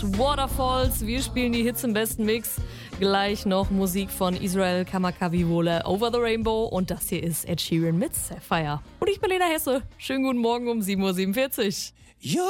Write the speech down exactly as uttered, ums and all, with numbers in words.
Waterfalls. Wir spielen die Hits im besten Mix. Gleich noch Musik von Israel Kamakawiwo'ole, Over the Rainbow. Und das hier ist Ed Sheeran mit Sapphire. Und ich bin Lena Hesse. Schönen guten Morgen um sieben Uhr siebenundvierzig.